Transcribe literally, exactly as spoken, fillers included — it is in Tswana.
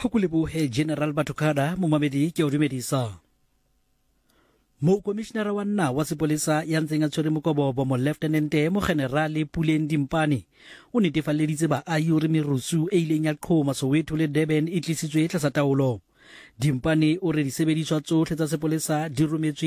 Hakulebohe General Batukada Mumamedi ke o dumedisa. Mo komishenara wa nna wa sepolesa ya ntseng a tshwere mokobobo mo Lieutenante mo Generale Puleng Dimpane o netefaleditse baahi hore merusu e ileng ya qhoma Soweto le Durban e tlisitswe tlasa taolo. Dimpane o re disebediswa tsohle tsa sepolesa di rometswe